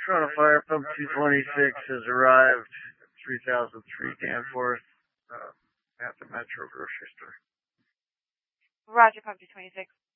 on a fire. Pump 226 has arrived. 3003 Danforth at the Metro grocery store. Roger, Pump 226.